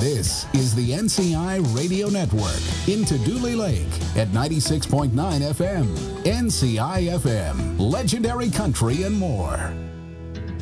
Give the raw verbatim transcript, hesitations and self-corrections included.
This is the N C I Radio Network into Dooley Lake at ninety-six point nine F M. N C I F M, legendary country and more.